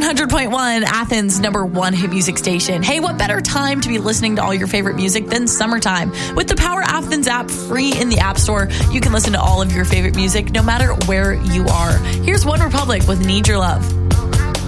100.1, Athens' #1 hit music station. Hey, what better time to be listening to all your favorite music than summertime? With the Power Athens app free in the App Store, you can listen to all of your favorite music no matter where you are. Here's One Republic with Need Your Love.